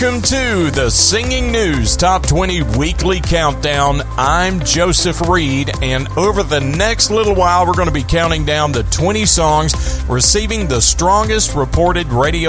Welcome to the Singing News Top 20 Weekly Countdown. I'm Joseph Reed, and over the next little while, we're going to be counting down the 20 songs receiving the strongest reported radio